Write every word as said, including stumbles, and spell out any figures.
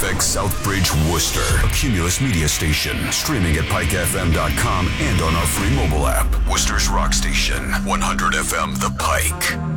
X Southbridge, Worcester. A Cumulus Media station. Streaming at pike f m dot com and on our free mobile app. Worcester's Rock Station. one hundred F M The Pike.